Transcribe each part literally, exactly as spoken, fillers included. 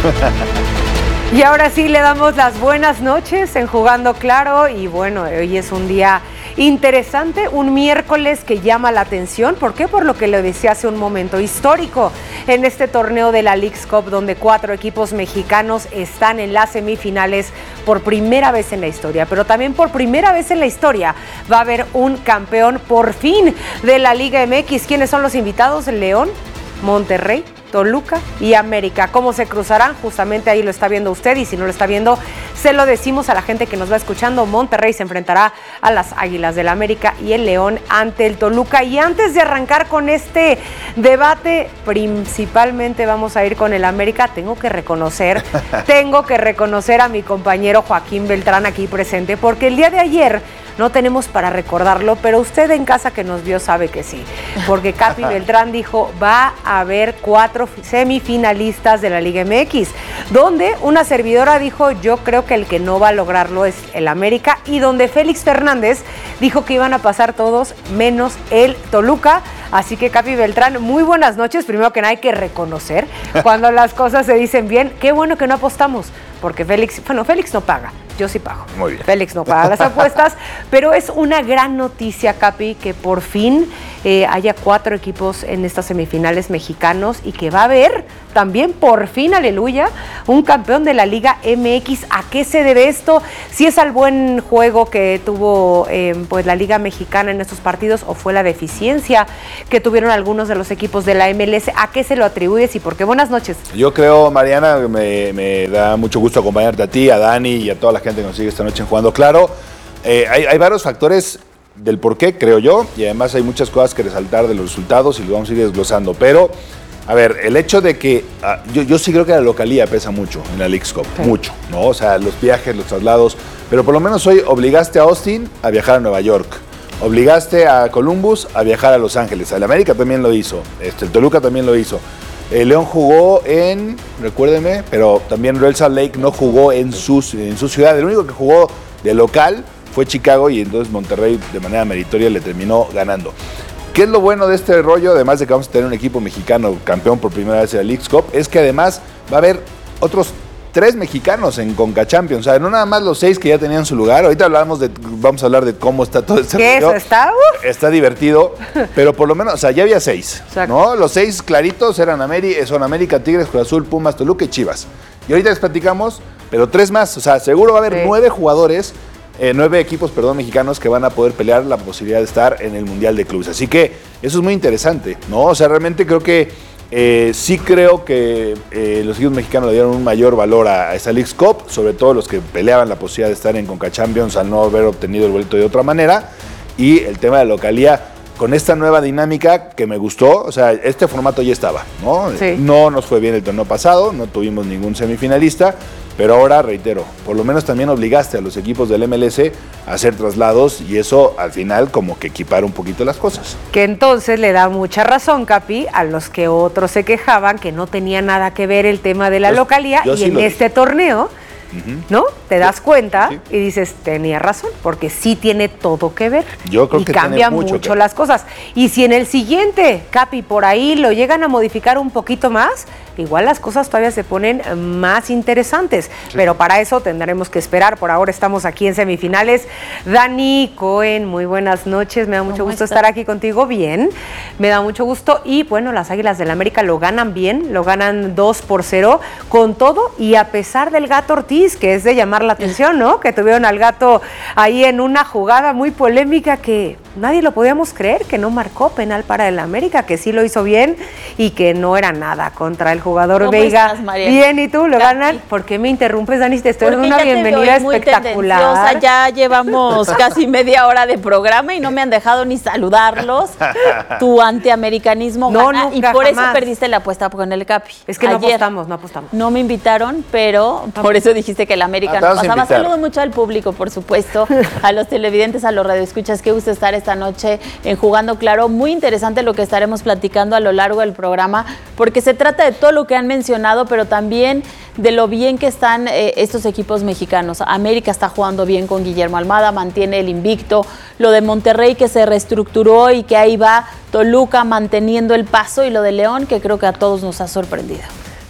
Y ahora sí le damos las buenas noches en Jugando Claro y bueno, hoy es un día interesante, un miércoles que llama la atención. ¿Por qué? Por lo que le decía hace un momento, histórico en este torneo de la Leagues Cup, donde cuatro equipos mexicanos están en las semifinales por primera vez en la historia, pero también por primera vez en la historia va a haber un campeón por fin de la Liga M X. ¿Quiénes son los invitados? León, Monterrey, Toluca y América. ¿Cómo se cruzarán? Justamente ahí lo está viendo usted, y si no lo está viendo, se lo decimos a la gente que nos va escuchando. Monterrey se enfrentará a las Águilas del América y el León ante el Toluca. Y antes de arrancar con este debate, principalmente vamos a ir con el América. Tengo que reconocer, tengo que reconocer a mi compañero Joaquín Beltrán aquí presente, porque el día de ayer no tenemos para recordarlo, pero usted en casa que nos vio sabe que sí, porque Capi Beltrán dijo, va a haber cuatro semifinalistas de la Liga M X, donde una servidora dijo, yo creo que el que no va a lograrlo es el América, y donde Félix Fernández dijo que iban a pasar todos menos el Toluca. Así que Capi Beltrán, muy buenas noches. Primero que nada hay que reconocer cuando las cosas se dicen bien. Qué bueno que no apostamos, porque Félix, bueno, Félix no paga, yo sí pago. Muy bien. Félix no paga las apuestas, pero es una gran noticia, Capi, que por fin eh, haya cuatro equipos en estas semifinales mexicanos y que va a haber también, por fin, aleluya, un campeón de la Liga M X. ¿A qué se debe esto? ¿Si es al buen juego que tuvo eh, pues la Liga Mexicana en estos partidos, o fue la deficiencia que tuvieron algunos de los equipos de la M L S? ¿A qué se lo atribuyes y por qué? Buenas noches. Yo creo, Mariana, me, me da mucho gusto acompañarte a ti, a Dani y a toda la gente que nos sigue esta noche en Jugando Claro. Eh, hay, hay varios factores del por qué, creo yo, y además hay muchas cosas que resaltar de los resultados y lo vamos a ir desglosando. Pero, a ver, el hecho de que, uh, yo, yo sí creo que la localía pesa mucho en la Leagues Cup, sí. mucho, ¿no? O sea, los viajes, los traslados, pero por lo menos hoy obligaste a Austin a viajar a Nueva York. Obligaste a Columbus a viajar a Los Ángeles. El América también lo hizo. Este, el Toluca también lo hizo. El León jugó en, recuérdeme, pero también Real Salt Lake no jugó en su, en su ciudad. El único que jugó de local fue Chicago, y entonces Monterrey de manera meritoria le terminó ganando. ¿Qué es lo bueno de este rollo? Además de que vamos a tener un equipo mexicano campeón por primera vez en la Leagues Cup, es que además va a haber otros tres mexicanos en Conca Champions, o sea, no nada más los seis que ya tenían su lugar. Ahorita hablamos de, vamos a hablar de cómo está todo este ¿Qué rollo. eso está? Uf. Está divertido, pero por lo menos, o sea, ya había seis, exacto, ¿no? Los seis claritos eran América, son América, Tigres, Cruz Azul, Pumas, Toluca y Chivas. Y ahorita les platicamos, pero tres más, o sea, seguro va a haber sí. nueve jugadores, eh, nueve equipos, perdón, mexicanos que van a poder pelear la posibilidad de estar en el Mundial de Clubes. Así que eso es muy interesante, ¿no? O sea, realmente creo que Eh, sí creo que eh, los equipos mexicanos le dieron un mayor valor a, a esta Leagues Cup, sobre todo los que peleaban la posibilidad de estar en Conca Champions al no haber obtenido el boleto de otra manera. Y el tema de la localía, con esta nueva dinámica que me gustó, o sea, este formato ya estaba, ¿no? Sí. No nos fue bien el torneo pasado, no tuvimos ningún semifinalista, pero ahora, reitero, por lo menos también obligaste a los equipos del M L S a hacer traslados, y eso al final como que equipara un poquito las cosas. Que entonces le da mucha razón, Capi, a los que otros se quejaban que no tenía nada que ver el tema de la yo, localía, yo y sí en este dije. torneo, uh-huh. ¿no? Te das cuenta sí. y dices, tenía razón, porque sí tiene todo que ver. Yo creo y que cambia mucho, mucho las cosas. Y si en el siguiente, Capi, por ahí lo llegan a modificar un poquito más, igual las cosas todavía se ponen más interesantes. Sí. Pero para eso tendremos que esperar. Por ahora estamos aquí en semifinales. Dani Cohen, muy buenas noches. Me da mucho gusto estás? estar aquí contigo. Bien, me da mucho gusto. Y bueno, las Águilas del América lo ganan bien, lo ganan dos por cero con todo, y a pesar del Gato Ortiz, que es de llamar la atención, ¿no? Que tuvieron al Gato ahí en una jugada muy polémica que nadie lo podíamos creer, que no marcó penal para el América, que sí lo hizo bien y que no era nada contra el jugador Veiga. Estás, María? Bien, ¿y tú? ¿Lo Casi. ganan? ¿Por qué me interrumpes, Dani? Te estoy dando una bienvenida espectacular. Ya llevamos casi media hora de programa y no me han dejado ni saludarlos. Tu antiamericanismo no, gana, nunca, y por jamás. eso perdiste la apuesta con el Capi. Es que Ayer no apostamos, no apostamos. No me invitaron, pero por eso dijiste que el América no pasaba. Saludo mucho al público, por supuesto, a los televidentes, a los radioescuchas. Qué gusto estar esta noche en Jugando Claro. Muy interesante lo que estaremos platicando a lo largo del programa, porque se trata de todo lo que han mencionado, pero también de lo bien que están eh, estos equipos mexicanos. América está jugando bien con Guillermo Almada, mantiene el invicto. Lo de Monterrey, que se reestructuró y que ahí va. Toluca manteniendo el paso, y lo de León, que creo que a todos nos ha sorprendido.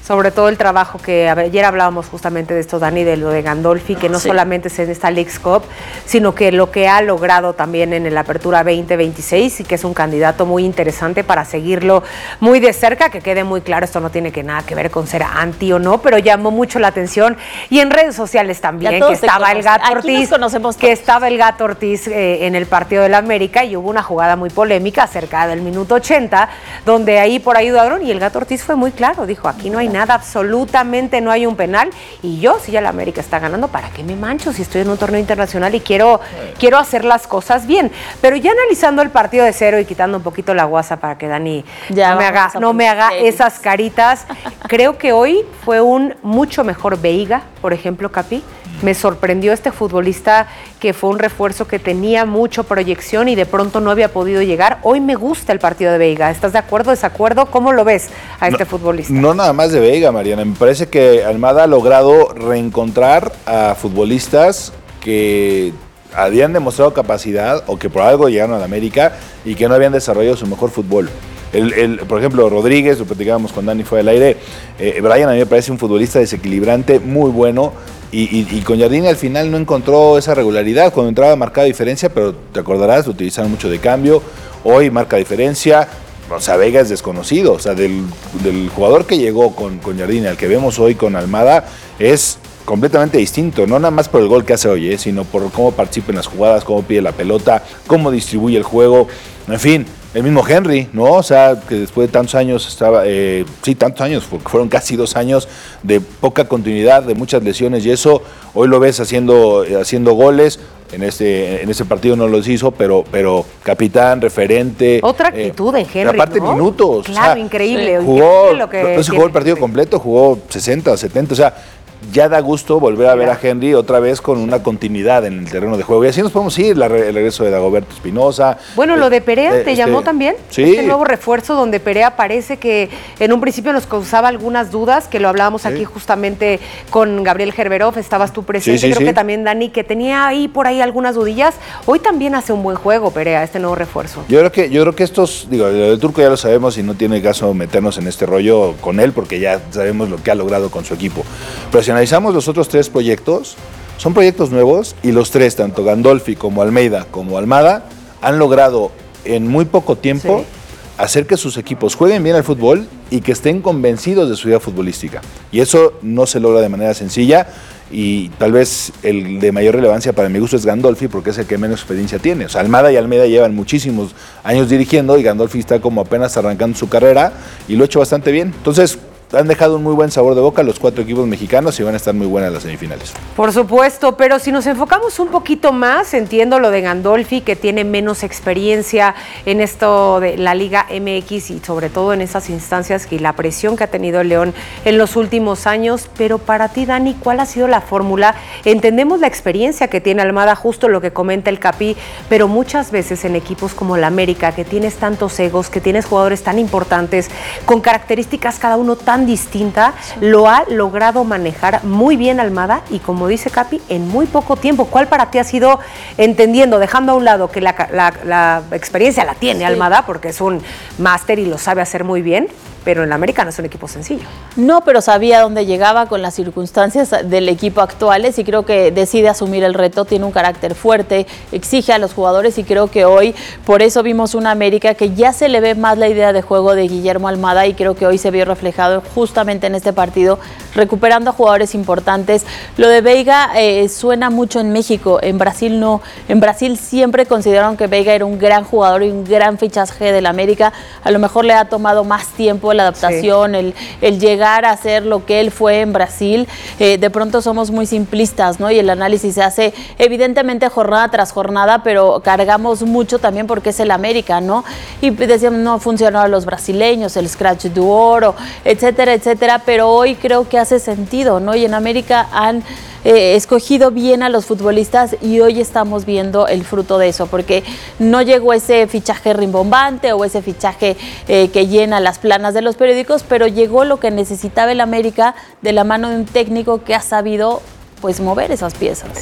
Sobre todo el trabajo que ayer hablábamos justamente de esto, Dani, de lo de Gandolfi, que no sí. solamente es en esta Leagues Cup, sino que lo que ha logrado también en el Apertura veinte veintiséis y que es un candidato muy interesante para seguirlo muy de cerca, que quede muy claro, esto no tiene que nada que ver con ser anti o no, pero llamó mucho la atención y en redes sociales también, que estaba el Gato Ortiz, que estaba el Gato Ortiz eh, en el partido del América y hubo una jugada muy polémica cerca del minuto ochenta, donde ahí por ahí dudaron y el Gato Ortiz fue muy claro, dijo, aquí no hay nada, absolutamente no hay un penal y yo, si ya la América está ganando, ¿para qué me mancho si estoy en un torneo internacional y quiero, quiero hacer las cosas bien? Pero ya analizando el partido de cero y quitando un poquito la guasa para que Dani ya no me haga, no me haga esas caritas, creo que hoy fue un mucho mejor Veiga, por ejemplo, Capi. Me sorprendió este futbolista que fue un refuerzo que tenía mucha proyección y de pronto no había podido llegar. Hoy me gusta el partido de Veiga. ¿Estás de acuerdo, desacuerdo? ¿Cómo lo ves a este no, futbolista? No nada más de Veiga, Mariana. Me parece que Almada ha logrado reencontrar a futbolistas que habían demostrado capacidad o que por algo llegaron a la América y que no habían desarrollado su mejor fútbol. El, el, por ejemplo, Rodríguez, lo platicábamos con Dani fuera del aire. Eh, Brian a mí me parece un futbolista desequilibrante, muy bueno. Y, y, y con Jardine al final no encontró esa regularidad. Cuando entraba marcaba diferencia, pero te acordarás, lo utilizaron mucho de cambio. Hoy marca diferencia. O sea, Veiga es desconocido. O sea, del, del jugador que llegó con, con Jardine al que vemos hoy con Almada es completamente distinto. No nada más por el gol que hace hoy, ¿eh? sino por cómo participa en las jugadas, cómo pide la pelota, cómo distribuye el juego. En fin, el mismo Henry, ¿no? O sea, que después de tantos años estaba, eh, sí, tantos años, porque fueron casi dos años de poca continuidad, de muchas lesiones y eso, hoy lo ves haciendo, haciendo goles. En este, en este partido no los hizo, pero, pero capitán, referente. Otra actitud eh, de Henry, aparte, ¿no? minutos. Claro, o sea, increíble. Jugó, increíble lo que no, no se jugó el partido completo, jugó sesenta, setenta, o sea, ya da gusto volver a ver a Henry otra vez con una continuidad en el terreno de juego. Y así nos podemos ir, la re, el regreso de Dagoberto Espinosa. Bueno, eh, lo de Perea, ¿te este, llamó también? Sí. Este nuevo refuerzo donde Perea parece que en un principio nos causaba algunas dudas, que lo hablábamos sí. aquí justamente con Gabriel Gerberov, estabas tú presente, sí, sí, creo sí. que también Dani, que tenía ahí por ahí algunas dudillas. Hoy también hace un buen juego Perea, este nuevo refuerzo. Yo creo que, yo creo que estos, digo, el Turco ya lo sabemos y no tiene caso meternos en este rollo con él porque ya sabemos lo que ha logrado con su equipo. Pero si analizamos los otros tres proyectos, son proyectos nuevos y los tres, tanto Gandolfi como Almeida como Almada, han logrado en muy poco tiempo sí. hacer que sus equipos jueguen bien al fútbol y que estén convencidos de su idea futbolística. Y eso no se logra de manera sencilla y tal vez el de mayor relevancia para mi gusto es Gandolfi porque es el que menos experiencia tiene. O sea, Almada y Almeida llevan muchísimos años dirigiendo y Gandolfi está como apenas arrancando su carrera y lo ha hecho bastante bien. Entonces, han dejado un muy buen sabor de boca los cuatro equipos mexicanos y van a estar muy buenas las semifinales. Por supuesto, pero si nos enfocamos un poquito más, entiendo lo de Gandolfi, que tiene menos experiencia en esto de la Liga M X y sobre todo en esas instancias y la presión que ha tenido el León en los últimos años, pero para ti, Dani, ¿cuál ha sido la fórmula? Entendemos la experiencia que tiene Almada, justo lo que comenta el Capi, pero muchas veces en equipos como la América, que tienes tantos egos, que tienes jugadores tan importantes, con características cada uno tan distinta, sí. lo ha logrado manejar muy bien Almada y como dice Capi, en muy poco tiempo. ¿Cuál para ti ha sido, entendiendo, dejando a un lado que la, la, la experiencia la tiene sí. Almada, porque es un máster y lo sabe hacer muy bien, pero en la América no es un equipo sencillo? No, pero sabía dónde llegaba con las circunstancias del equipo actuales y creo que decide asumir el reto, tiene un carácter fuerte, exige a los jugadores y creo que hoy, por eso vimos una América que ya se le ve más la idea de juego de Guillermo Almada y creo que hoy se vio reflejado justamente en este partido, recuperando a jugadores importantes. Lo de Veiga eh, suena mucho en México, en Brasil no. En Brasil siempre consideraron que Veiga era un gran jugador y un gran fichaje del América. A lo mejor le ha tomado más tiempo la adaptación, sí. el, el llegar a ser lo que él fue en Brasil. Eh, de pronto somos muy simplistas, ¿no? Y el análisis se hace evidentemente jornada tras jornada, pero cargamos mucho también porque es el América, ¿no? Y decíamos, no funcionaron los brasileños, el Scratch du Oro, etcétera, etcétera, pero hoy creo que hace sentido, ¿no? Y en América han eh, escogido bien a los futbolistas y hoy estamos viendo el fruto de eso, porque no llegó ese fichaje rimbombante o ese fichaje eh, que llena las planas de los periódicos, pero llegó lo que necesitaba el América de la mano de un técnico que ha sabido pues mover esas piezas.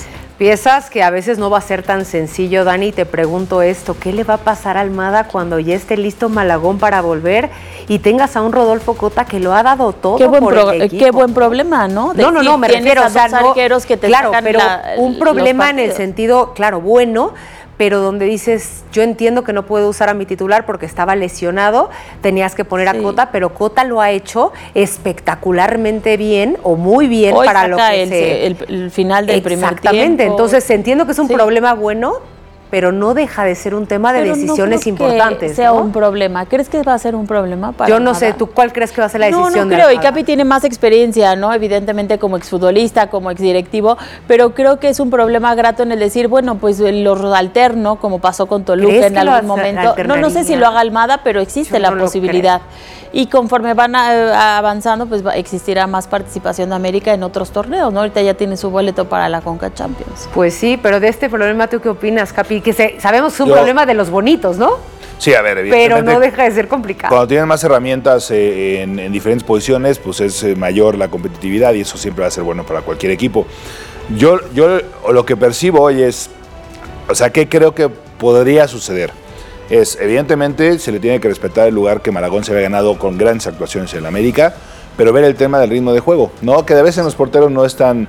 piezas que a veces no va a ser tan sencillo, Dani. Te pregunto esto, ¿qué le va a pasar a Almada cuando ya esté listo Malagón para volver y tengas a un Rodolfo Cota que lo ha dado todo qué buen por pro, el equipo? Qué buen problema, ¿no? De no, no, no, me refiero a, o sea, no, arqueros que te claro, pero la, un problema en el sentido, claro, bueno, pero donde dices, yo entiendo que no puedo usar a mi titular porque estaba lesionado, tenías que poner sí. a Cota, pero Cota lo ha hecho espectacularmente bien o muy bien Hoy para lo que el, se... el, el final del primer tiempo. Exactamente, entonces entiendo que es un sí. problema bueno, pero no deja de ser un tema de pero decisiones no creo importantes. Que sea ¿no? un problema. ¿Crees que va a ser un problema para Yo no Almada? sé, ¿tú cuál crees que va a ser la no, decisión? No, no creo. Y Capi tiene más experiencia, ¿no? Evidentemente como exfutbolista, como exdirectivo, pero creo que es un problema grato en el decir, bueno, pues lo alterno, como pasó con Toluca en algún momento. No, no sé si lo haga Almada, pero existe Yo la no posibilidad. Y conforme van a, a avanzando, pues va, existirá más participación de América en otros torneos, ¿no? Ahorita ya tiene su boleto para la Conca Champions. Pues sí, pero de este problema, ¿tú qué opinas, Capi? Que se, sabemos que es un Yo, problema de los bonitos, ¿no? Sí, a ver, evidentemente. Pero no deja de ser complicado. Cuando tienen más herramientas eh, en, en diferentes posiciones, pues es eh, mayor la competitividad y eso siempre va a ser bueno para cualquier equipo. Yo, yo lo que percibo hoy es, o sea, ¿qué creo que podría suceder? Es, evidentemente, se le tiene que respetar el lugar que Malagón se había ganado con grandes actuaciones en el América, pero ver el tema del ritmo de juego, ¿no? Que de vez en los porteros no es tan,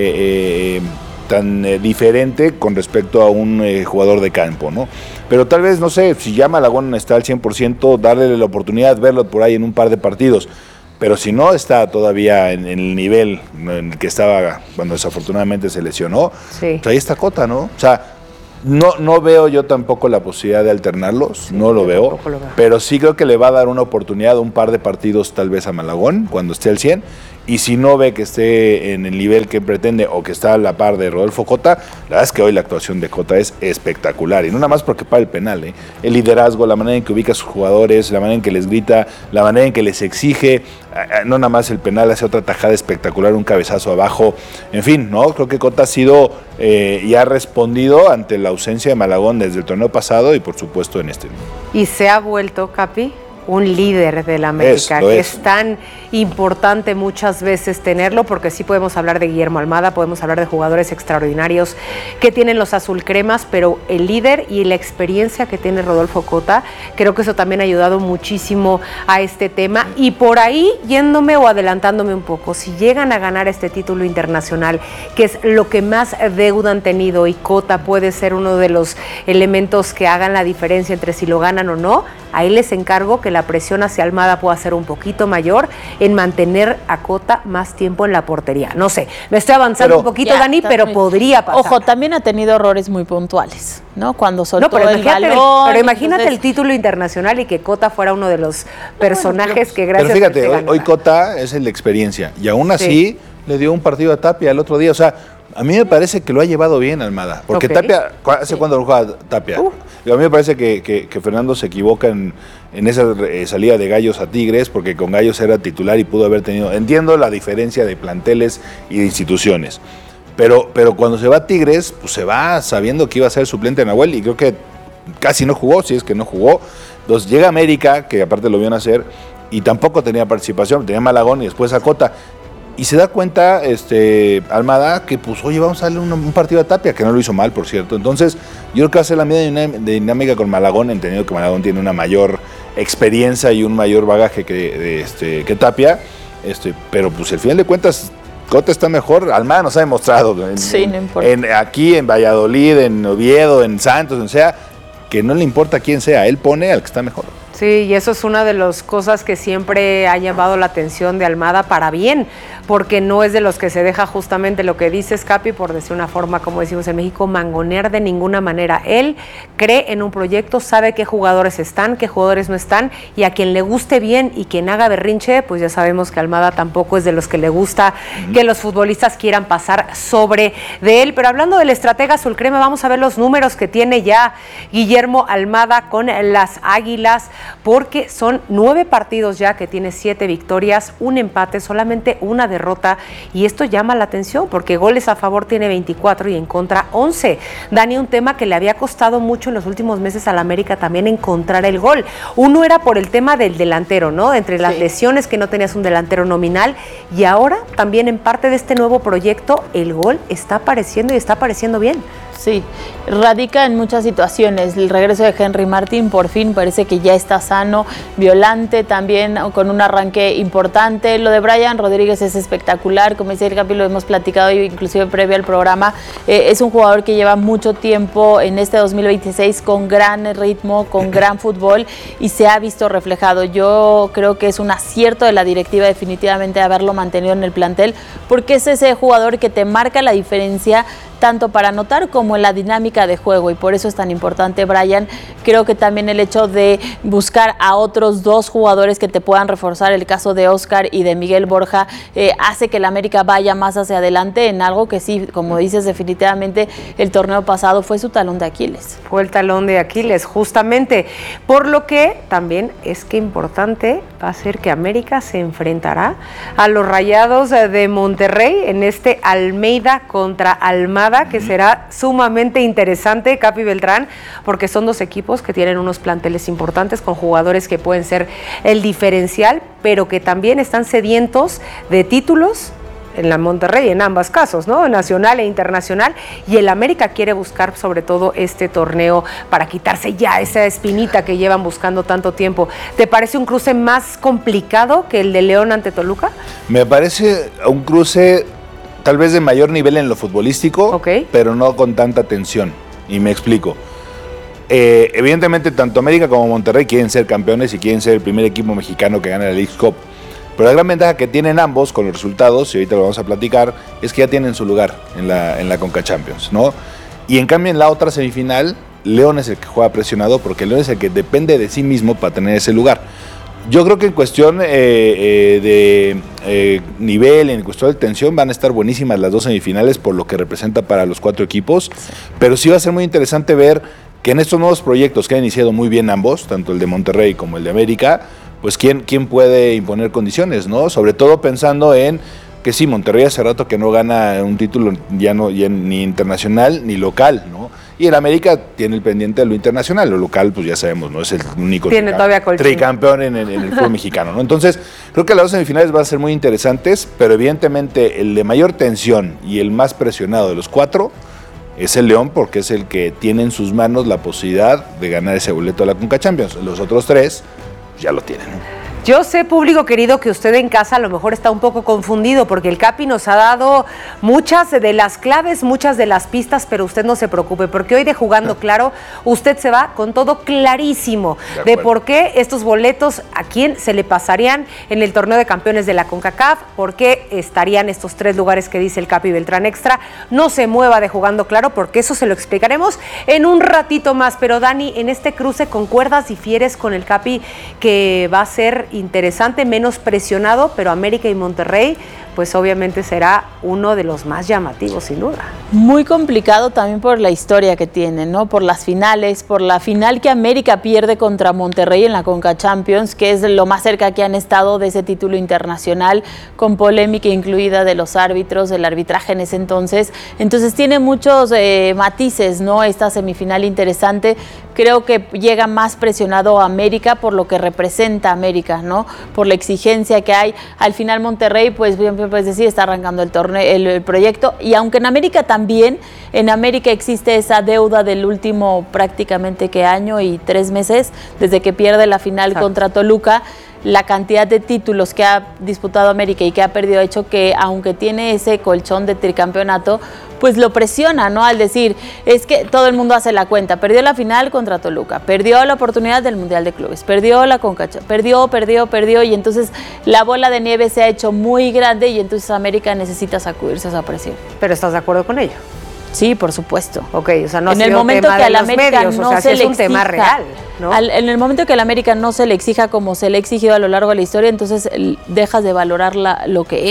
eh, eh, tan eh, diferente con respecto a un eh, jugador de campo, ¿no? Pero tal vez, no sé, si ya Malagón está al cien por ciento, darle la oportunidad, verlo por ahí en un par de partidos. Pero si no está todavía en, en el nivel en el que estaba cuando desafortunadamente se lesionó, sí. pues ahí está Cota, ¿no? O sea, No, no veo yo tampoco la posibilidad de alternarlos, sí, no lo veo, lo veo, pero sí creo que le va a dar una oportunidad, un par de partidos tal vez a Malagón cuando esté al cien, y si no ve que esté en el nivel que pretende o que está a la par de Rodolfo Cota, la verdad es que hoy la actuación de Cota es espectacular, y no nada más porque para el penal, ¿eh? El liderazgo, la manera en que ubica a sus jugadores, la manera en que les grita, la manera en que les exige, no nada más el penal, hace otra tajada espectacular, un cabezazo abajo, en fin, ¿no? Creo que Cota ha sido eh, y ha respondido ante la ausencia de Malagón desde el torneo pasado y por supuesto en este. Y se ha vuelto, Capi, un líder de la América, es, que es. es tan importante muchas veces tenerlo, porque sí podemos hablar de Guillermo Almada, podemos hablar de jugadores extraordinarios que tienen los azulcremas, pero el líder y la experiencia que tiene Rodolfo Cota, creo que eso también ha ayudado muchísimo a este tema. Y por ahí, yéndome o adelantándome un poco, si llegan a ganar este título internacional, que es lo que más deuda han tenido, y Cota puede ser uno de los elementos que hagan la diferencia entre si lo ganan o no, ahí les encargo que la presión hacia Almada pueda ser un poquito mayor en mantener a Cota más tiempo en la portería. No sé, me estoy avanzando pero, un poquito, ya, Dani, pero muy, podría pasar. Ojo, también ha tenido errores muy puntuales, ¿no? Cuando soltó no, pero el balón. El, pero imagínate entonces... el título internacional y que Cota fuera uno de los personajes no, bueno, que gracias pero fíjate, hoy, hoy Cota es el de experiencia y aún así sí. le dio un partido a Tapia el otro día, o sea, a mí me parece que lo ha llevado bien Almada, porque okay. Tapia, ¿hace sí. cuándo lo juega Tapia? Uh. A mí me parece que, que, que Fernando se equivoca en, en esa eh, salida de Gallos a Tigres, porque con Gallos era titular y pudo haber tenido, entiendo la diferencia de planteles y de instituciones, pero, pero cuando se va a Tigres, pues se va sabiendo que iba a ser suplente de Nahuel y creo que casi no jugó, si es que no jugó. Entonces llega a América, que aparte lo vio nacer, y tampoco tenía participación, tenía Malagón y después a Cota. Y se da cuenta este, Almada que, pues, oye, vamos a darle un, un partido a Tapia, que no lo hizo mal, por cierto. Entonces, yo creo que va a ser la misma dinámica con Malagón, entendido que Malagón tiene una mayor experiencia y un mayor bagaje que, este, que Tapia. Este, pero, pues, al final de cuentas, Cota está mejor. Almada nos ha demostrado en, sí, no importa. En, aquí, en Valladolid, en Oviedo, en Santos, o sea, que no le importa quién sea, él pone al que está mejor. Sí, y eso es una de las cosas que siempre ha llamado la atención de Almada para bien, porque no es de los que se deja justamente lo que dices, Capi, por decir una forma, como decimos en México, mangonear de ninguna manera. Él cree en un proyecto, sabe qué jugadores están, qué jugadores no están, y a quien le guste bien y quien haga berrinche, pues ya sabemos que Almada tampoco es de los que le gusta uh-huh. que los futbolistas quieran pasar sobre de él. Pero hablando del estratega azulcrema, vamos a ver los números que tiene ya Guillermo Almada con las Águilas. porque son nueve partidos ya que tiene siete victorias, un empate, solamente una derrota, y esto llama la atención porque goles a favor tiene veinticuatro y en contra once. Dani, un tema que le había costado mucho en los últimos meses al América también encontrar el gol. Uno era por el tema del delantero, ¿no? Entre las sí. lesiones, que no tenías un delantero nominal, y ahora también en parte de este nuevo proyecto el gol está apareciendo y está apareciendo bien. Sí, radica en muchas situaciones. El regreso de Henry Martín por fin parece que ya está sano. Violante también con un arranque importante. Lo de Brian Rodríguez es espectacular, como dice el Capi, lo hemos platicado inclusive previo al programa. Eh, es un jugador que lleva mucho tiempo en este dos mil veintiséis con gran ritmo, con gran fútbol, y se ha visto reflejado. Yo creo que es un acierto de la directiva definitivamente haberlo mantenido en el plantel, porque es ese jugador que te marca la diferencia tanto para anotar como en la dinámica de juego, y por eso es tan importante Brian. Creo que también el hecho de buscar a otros dos jugadores que te puedan reforzar, el caso de Oscar y de Miguel Borja, eh, hace que el América vaya más hacia adelante en algo que sí, como dices, definitivamente el torneo pasado fue su talón de Aquiles. Fue el talón de Aquiles, justamente, por lo que también es que importante va a ser que América se enfrentará a los Rayados de Monterrey en este Almeida contra Almada, que será sumamente interesante, Capi Beltrán, porque son dos equipos que tienen unos planteles importantes con jugadores que pueden ser el diferencial, pero que también están sedientos de títulos en la Monterrey, en ambos casos, ¿no? Nacional e internacional, y el América quiere buscar sobre todo este torneo para quitarse ya esa espinita que llevan buscando tanto tiempo. ¿Te parece un cruce más complicado que el de León ante Toluca? Me parece un cruce tal vez de mayor nivel en lo futbolístico, okay, pero no con tanta tensión. Y me explico. Eh, evidentemente, tanto América como Monterrey quieren ser campeones y quieren ser el primer equipo mexicano que gana la Leagues Cup. Pero la gran ventaja que tienen ambos con los resultados, y ahorita lo vamos a platicar, es que ya tienen su lugar en la, en la Conca Champions, ¿no? Y en cambio, en la otra semifinal, León es el que juega presionado, porque León es el que depende de sí mismo para tener ese lugar. Yo creo que en cuestión eh, eh, de eh, nivel, en cuestión de tensión, van a estar buenísimas las dos semifinales por lo que representa para los cuatro equipos, pero sí va a ser muy interesante ver que en estos nuevos proyectos que han iniciado muy bien ambos, tanto el de Monterrey como el de América, pues quién, quién puede imponer condiciones, ¿no? Sobre todo pensando en que sí, Monterrey hace rato que no gana un título ya no ya ni internacional ni local, ¿no? Y el América tiene el pendiente de lo internacional, lo local pues ya sabemos, ¿no? Es el único tiene todavía tricampeón en el, en el fútbol mexicano, ¿no? Entonces, creo que las dos semifinales van a ser muy interesantes, pero evidentemente el de mayor tensión y el más presionado de los cuatro es el León, porque es el que tiene en sus manos la posibilidad de ganar ese boleto a la Conca Champions. Los otros tres ya lo tienen, ¿no? Yo sé, público querido, que usted en casa a lo mejor está un poco confundido porque el Capi nos ha dado muchas de las claves, muchas de las pistas, pero usted no se preocupe porque hoy de Jugando Claro usted se va con todo clarísimo de, de por qué estos boletos a quién se le pasarían en el torneo de campeones de la CONCACAF, por qué estarían estos tres lugares que dice el Capi Beltrán Extra. No se mueva de Jugando Claro porque eso se lo explicaremos en un ratito más. Pero Dani, en este cruce, ¿concuerdas, difieres con el Capi que va a ser interesante, menos presionado, pero América y Monterrey, pues obviamente será uno de los más llamativos, sin duda? Muy complicado también por la historia que tienen, ¿no? Por las finales, por la final que América pierde contra Monterrey en la Conca Champions, que es lo más cerca que han estado de ese título internacional, con polémica incluida de los árbitros, del arbitraje en ese entonces. Entonces tiene muchos eh, matices, ¿no? Esta semifinal interesante. Creo que llega más presionado a América por lo que representa América, ¿no? Por la exigencia que hay. Al final Monterrey, pues bien puedes decir, está arrancando el torneo, el, el proyecto, y aunque en América también, en América existe esa deuda del último prácticamente que año y tres meses, desde que pierde la final Exacto. contra Toluca. La cantidad de títulos que ha disputado América y que ha perdido ha hecho que, aunque tiene ese colchón de tricampeonato, pues lo presiona, ¿no? Al decir, es que todo el mundo hace la cuenta, perdió la final contra Toluca, perdió la oportunidad del Mundial de Clubes, perdió la Concacha, perdió, perdió, perdió, y entonces la bola de nieve se ha hecho muy grande y entonces América necesita sacudirse esa presión. ¿Pero estás de acuerdo con ello? Sí, por supuesto. Ok, o sea, no en ha el sido momento tema que de al los América medios, no o sea, se sí le es un tema exija, real, ¿no? Al, en el momento que al América no se le exija como se le ha exigido a lo largo de la historia, entonces el, dejas de valorar la, lo que es.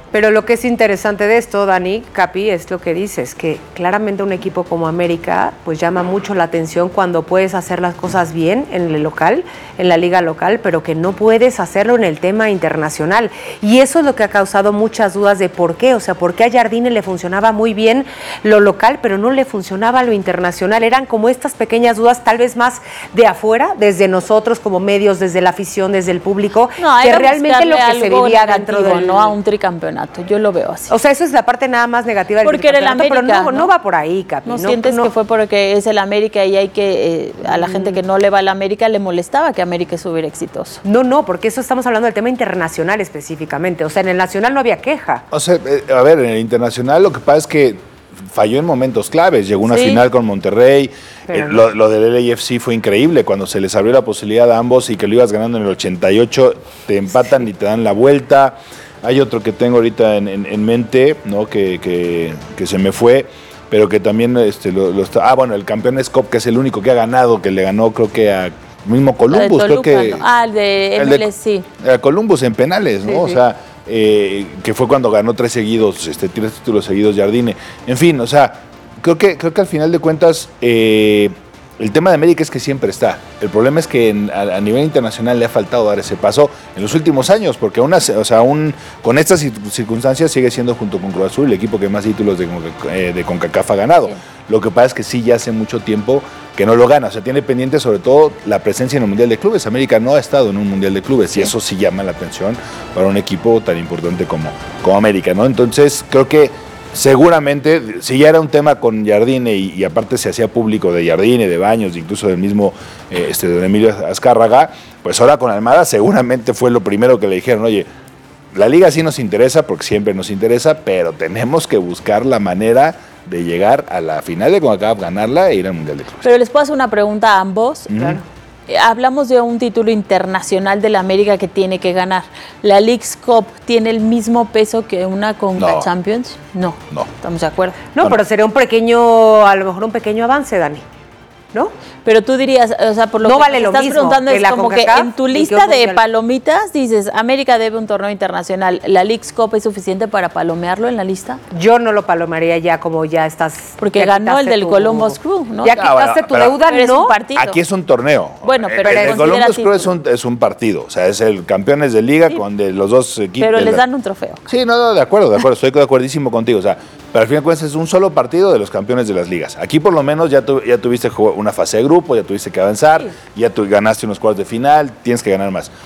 Pero lo que es interesante de esto, Dani, Capi, es lo que dices, que claramente un equipo como América pues llama mucho la atención cuando puedes hacer las cosas bien en el local, en la liga local, pero que no puedes hacerlo en el tema internacional. Y eso es lo que ha causado muchas dudas de por qué, o sea, por qué a Jardine le funcionaba muy bien lo local, pero no le funcionaba lo internacional. Eran como estas pequeñas dudas, tal vez más de afuera, desde nosotros como medios, desde la afición, desde el público, no, que realmente lo que se vivía dentro del... no a un tricampeonato. Yo lo veo así. O sea, eso es la parte nada más negativa del porque era el América, pero no, ¿no? no va por ahí, Capi. ¿No, no sientes no. que fue porque es el América y hay que, eh, a la gente que no le va al América le molestaba que América estuviera exitoso? No, no, porque eso estamos hablando del tema internacional específicamente. O sea, en el nacional no había queja. O sea, eh, a ver, en el internacional lo que pasa es que falló en momentos claves. Llegó una sí. final con Monterrey. Eh, no. lo, lo del L A F C fue increíble. Cuando se les abrió la posibilidad a ambos y que lo ibas ganando en el ochenta y ocho, te empatan sí. y te dan la vuelta. Hay otro que tengo ahorita en, en, en mente, ¿no? Que, que, que se me fue, pero que también este, lo, lo está. Ah, bueno, el Campeones Cup, que es el único que ha ganado, que le ganó, creo que a mismo Columbus, Toluca, creo que. ¿no? Ah, el de M L S, sí. A Columbus en penales, ¿no? Sí, o sí. sea, eh, que fue cuando ganó tres seguidos, este, tres títulos seguidos Jardine. En fin, o sea, creo que, creo que al final de cuentas. Eh, El tema de América es que siempre está. El problema es que en, a, a nivel internacional le ha faltado dar ese paso en los últimos años, porque aún, o sea, aún con estas circunstancias sigue siendo junto con Cruz Azul el equipo que más títulos de, eh, de CONCACAF ha ganado. Sí. Lo que pasa es que sí ya hace mucho tiempo que no lo gana. O sea, tiene pendiente sobre todo la presencia en el Mundial de Clubes. América no ha estado en un Mundial de Clubes sí. y eso sí llama la atención para un equipo tan importante como, como América, ¿no? Entonces creo que seguramente, si ya era un tema con Jardine y, y aparte se hacía público de Jardine, de Baños, incluso del mismo eh, este, de Emilio Azcárraga, pues ahora con Almada seguramente fue lo primero que le dijeron, oye, la liga sí nos interesa porque siempre nos interesa, pero tenemos que buscar la manera de llegar a la final de CONCACAF, ganarla e ir al Mundial de Clubes. Pero les puedo hacer una pregunta a ambos. Uh-huh. Claro. Hablamos de un título internacional de la América que tiene que ganar. ¿La Leagues Cup tiene el mismo peso que una Conca no. Champions? No. No. ¿Estamos de acuerdo? No, no, pero sería un pequeño, a lo mejor un pequeño avance, Dani. ¿No? Pero tú dirías, o sea, por lo no que vale me lo estás mismo preguntando que es la como CONCACAF que en tu lista de palomitas dices, América debe un torneo internacional. ¿La Leagues Cup es suficiente para palomearlo en la lista? Yo no lo palomearía ya como ya estás... Porque ya ganó el del tu, Columbus Crew, ¿no? Ya quitaste ah, bueno, tu pero, deuda, pero ¿no? Es un partido. Aquí es un torneo. Bueno, pero el, el Columbus Crew es un, es un partido, o sea, es el campeones de liga sí. con de los dos equipos. Pero les la... dan un trofeo. Sí, no, no, de acuerdo, de acuerdo, estoy de acuerdísimo contigo, o sea, pero al fin de cuentas es un solo partido de los campeones de las ligas. Aquí por lo menos ya, tu, ya tuviste una fase de grupo, ya tuviste que avanzar, sí. ya tu, ganaste unos cuartos de final, tienes que ganar más.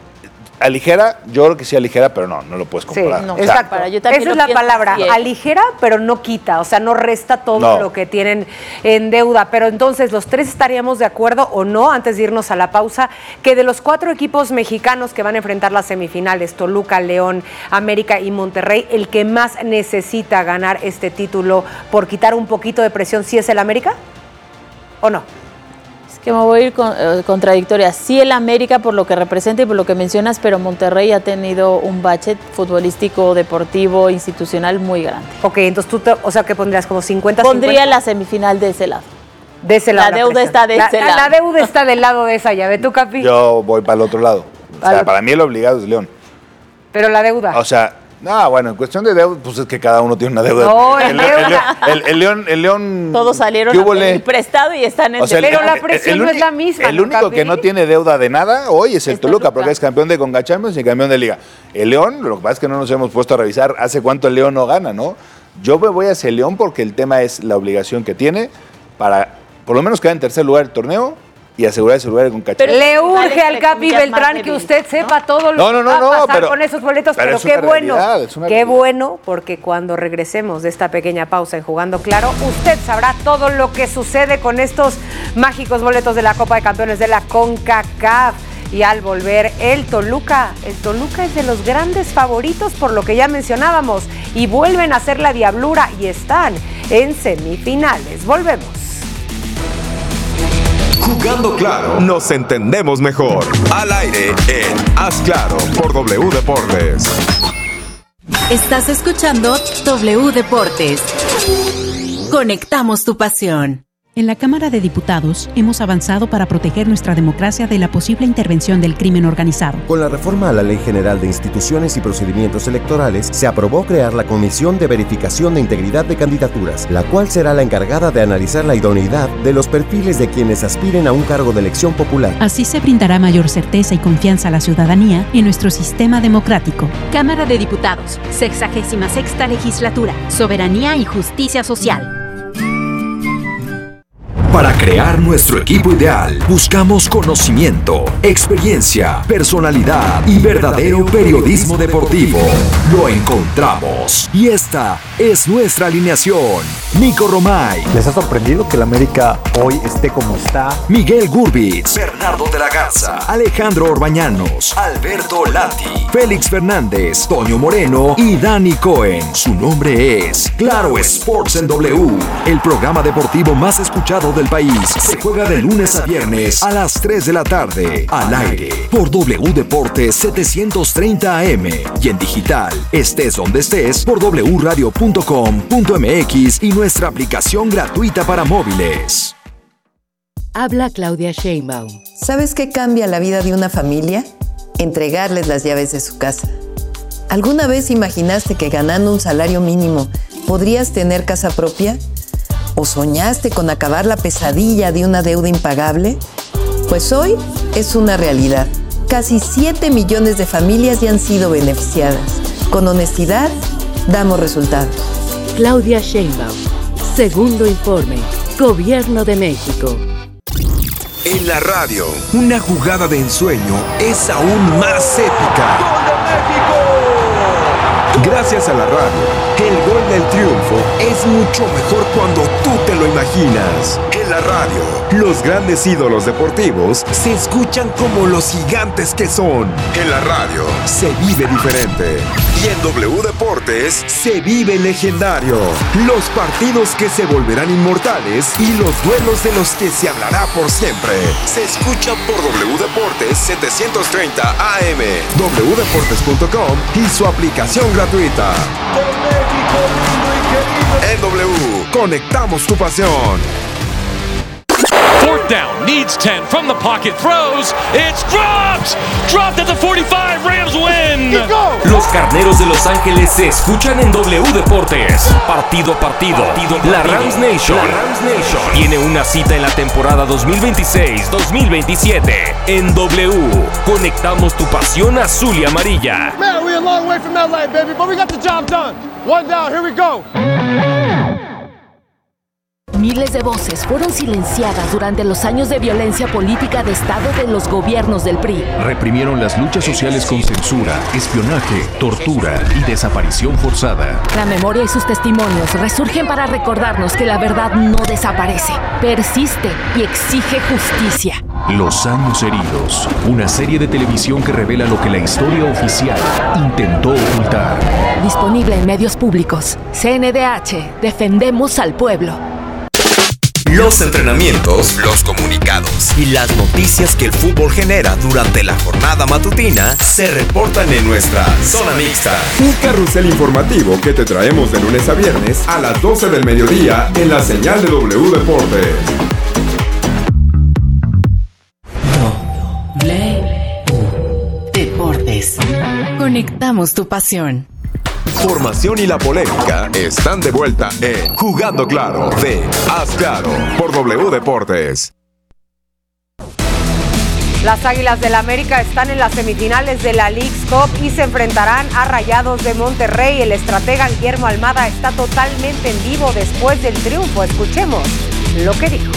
Aligera, yo creo que sí aligera, pero no, no lo puedes comparar. Sí, no. O sea, exacto. Para, yo esa es la palabra, aligera, pero no quita, o sea, no resta todo no. lo que tienen en deuda. Pero entonces, ¿los tres estaríamos de acuerdo o no, antes de irnos a la pausa, que de los cuatro equipos mexicanos que van a enfrentar las semifinales, Toluca, León, América y Monterrey, el que más necesita ganar este título por quitar un poquito de presión, sí es el América? ¿O no? Que me voy a ir con, eh, contradictoria. Sí el América por lo que representa y por lo que mencionas, pero Monterrey ha tenido un bache futbolístico, deportivo, institucional muy grande. Ok, entonces tú, te, o sea, ¿qué pondrías? ¿Como cincuenta cincuenta? Pondría la semifinal de ese lado. De ese lado. La deuda presión. está de la, ese la, lado. La deuda está del lado de esa llave. ¿Tú, Capi? Yo voy para el otro lado. O sea, para mí el obligado es León. Pero la deuda. O sea... No, bueno, en cuestión de deuda, pues es que cada uno tiene una deuda. No, el, el, el, el, el León, el León. Todos salieron a pedir prestado y están en. O sea, pero el, la presión el, el, no es la misma. El único Capi? que no tiene deuda de nada hoy es el Toluca, Toluca, porque es campeón de Conca Champions y campeón de Liga. El León, lo que pasa es que no nos hemos puesto a revisar hace cuánto el León no gana, ¿no? Yo me voy hacia el León porque el tema es la obligación que tiene para, por lo menos, quedar en tercer lugar del torneo. Y asegurar ese lugar con Cachorro. Le urge al Capi Beltrán que usted sepa ¿no? todo lo no, no, no, que va a pasar no, pero, con esos boletos, pero, pero qué bueno, qué realidad. bueno, porque cuando regresemos de esta pequeña pausa en Jugando Claro, usted sabrá todo lo que sucede con estos mágicos boletos de la Copa de Campeones de la CONCACAF. Y al volver, el Toluca, el Toluca es de los grandes favoritos por lo que ya mencionábamos, y vuelven a hacer la diablura y están en semifinales. Volvemos. Jugando Claro, nos entendemos mejor. Al aire en Haz Claro por W Deportes. Estás escuchando W Deportes. Conectamos tu pasión. En la Cámara de Diputados hemos avanzado para proteger nuestra democracia de la posible intervención del crimen organizado. Con la reforma a la Ley General de Instituciones y Procedimientos Electorales, se aprobó crear la Comisión de Verificación de Integridad de Candidaturas, la cual será la encargada de analizar la idoneidad de los perfiles de quienes aspiren a un cargo de elección popular. Así se brindará mayor certeza y confianza a la ciudadanía en nuestro sistema democrático. Cámara de Diputados, sexagésima sexta legislatura, Soberanía y Justicia Social. Para crear nuestro equipo ideal, buscamos conocimiento, experiencia, personalidad y verdadero periodismo deportivo. Lo encontramos. Y esta es nuestra alineación. Nico Romay. ¿Les ha sorprendido que el América hoy esté como está? Miguel Gurbitz. Bernardo de la Garza. Alejandro Orbañanos. Alberto Lati. Félix Fernández. Toño Moreno y Dani Cohen. Su nombre es Claro Sports en W, el programa deportivo más escuchado del país. Se juega de lunes a viernes a las tres de la tarde, al aire, por W Deportes setecientos treinta A M y en digital, estés donde estés, por w radio punto com punto m x y nuestra aplicación gratuita para móviles. Habla Claudia Sheinbaum. ¿Sabes qué cambia la vida de una familia? Entregarles las llaves de su casa. ¿Alguna vez imaginaste que ganando un salario mínimo podrías tener casa propia? ¿O soñaste con acabar la pesadilla de una deuda impagable? Pues hoy es una realidad. Casi siete millones de familias ya han sido beneficiadas. Con honestidad, damos resultados. Claudia Sheinbaum. Segundo informe. Gobierno de México. En la radio, una jugada de ensueño es aún más épica. ¡Gol de México! Gracias a la radio, el gol del triunfo es mucho mejor cuando tú te lo imaginas. En la radio, los grandes ídolos deportivos se escuchan como los gigantes que son. En la radio, se vive diferente. Y en W Deportes, se vive legendario. Los partidos que se volverán inmortales y los duelos de los que se hablará por siempre. Se escuchan por W Deportes setecientos treinta A M, w deportes punto com y su aplicación gratuita. En W, conectamos tu pasión. Fourth down, needs ten, from the pocket, throws, it's dropped! Dropped at the forty-five, Rams win! Los Carneros de Los Ángeles se escuchan en W Deportes. Partido a partido, partido, partido. La Rams Nation, la Rams Nation tiene una cita en la temporada dos mil veintiséis dos mil veintisiete. En W, conectamos tu pasión azul y amarilla. Man, we're a long way from L A, baby, but we got the job done. One down, here we go. Miles de voces fueron silenciadas durante los años de violencia política de Estado de los gobiernos del P R I. Reprimieron las luchas sociales con censura, espionaje, tortura y desaparición forzada. La memoria y sus testimonios resurgen para recordarnos que la verdad no desaparece, persiste y exige justicia. Los años heridos, una serie de televisión que revela lo que la historia oficial intentó ocultar. Disponible en medios públicos. C N D H, defendemos al pueblo. Los entrenamientos, los comunicados y las noticias que el fútbol genera durante la jornada matutina se reportan en nuestra Zona Mixta. Un carrusel informativo que te traemos de lunes a viernes a las doce del mediodía en la señal de W Deportes. W Deportes. Conectamos tu pasión. Formación y la polémica están de vuelta en Jugando Claro de Haz Claro por W Deportes. Las Águilas del América están en las semifinales de la Leagues Cup y se enfrentarán a Rayados de Monterrey. El estratega Guillermo Almada está totalmente en vivo después del triunfo. Escuchemos lo que dijo.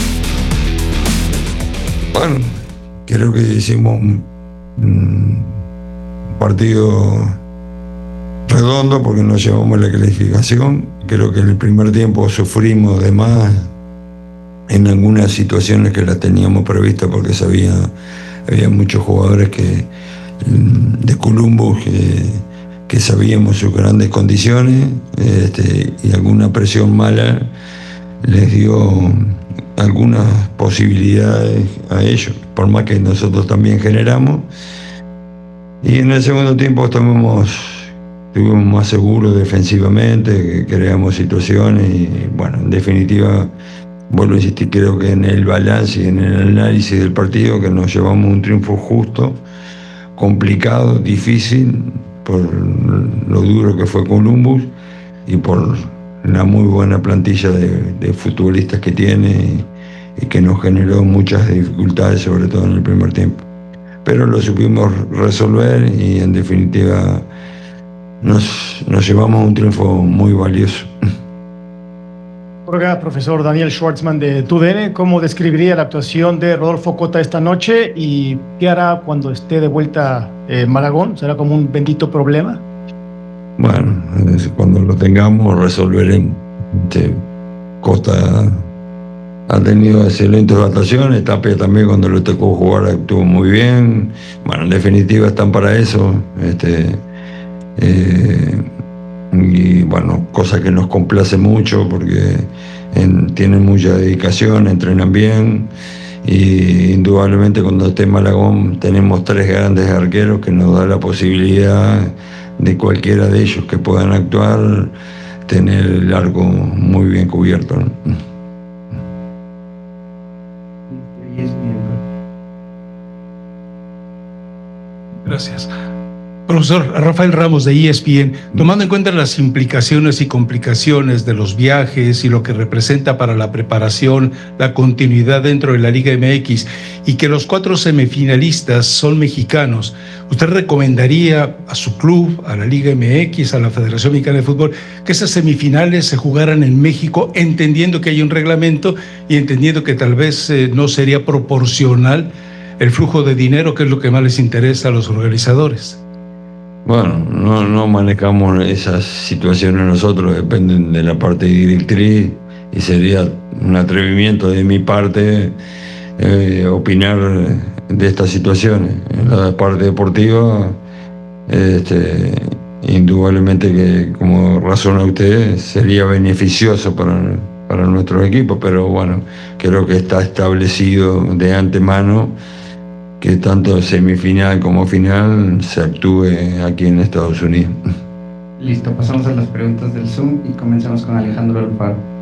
Bueno, creo que hicimos un, un partido redondo porque nos llevamos la clasificación. Creo que en el primer tiempo sufrimos de más en algunas situaciones que las teníamos previstas porque sabía, había muchos jugadores que, de Columbus que, que sabíamos sus grandes condiciones, este, y alguna presión mala les dio algunas posibilidades a ellos, por más que nosotros también generamos. Y en el segundo tiempo estuvimos Estuvimos más seguros defensivamente, que creamos situaciones y, bueno, en definitiva, vuelvo a insistir, creo que en el balance y en el análisis del partido que nos llevamos un triunfo justo, complicado, difícil, por lo duro que fue Columbus y por la muy buena plantilla de, de futbolistas que tiene y, y que nos generó muchas dificultades, sobre todo en el primer tiempo. Pero lo supimos resolver y en definitiva nos, nos llevamos un triunfo muy valioso. Por acá, profesor Daniel Schwartzman de T U D N, ¿cómo describiría la actuación de Rodolfo Cota esta noche y qué hará cuando esté de vuelta eh, Malagón? ¿Será como un bendito problema? Bueno, cuando lo tengamos resolveremos. Este, Cota ha tenido excelentes actuaciones, Tapia también cuando le tocó jugar actuó muy bien. Bueno, en definitiva están para eso. Este, eh, y bueno, cosa que nos complace mucho porque en, tienen mucha dedicación, entrenan bien y indudablemente cuando esté Malagón tenemos tres grandes arqueros que nos da la posibilidad de cualquiera de ellos que puedan actuar tener el arco muy bien cubierto, ¿no? Gracias. Profesor Rafael Ramos de E S P N, tomando en cuenta las implicaciones y complicaciones de los viajes y lo que representa para la preparación, la continuidad dentro de la Liga M X y que los cuatro semifinalistas son mexicanos, ¿usted recomendaría a su club, a la Liga M X, a la Federación Mexicana de Fútbol, que esas semifinales se jugaran en México, entendiendo que hay un reglamento y entendiendo que tal vez eh, no sería proporcional el flujo de dinero, que es lo que más les interesa a los organizadores? Bueno, no, no manejamos esas situaciones nosotros, dependen de la parte directriz y sería un atrevimiento de mi parte eh, opinar de estas situaciones. En la parte deportiva, este, indudablemente que, como razona usted, sería beneficioso para, para nuestros equipos, pero bueno, creo que está establecido de antemano que tanto semifinal como final se actúe aquí en Estados Unidos. Listo, pasamos a las preguntas del Zoom y comenzamos con Alejandro Alfaro.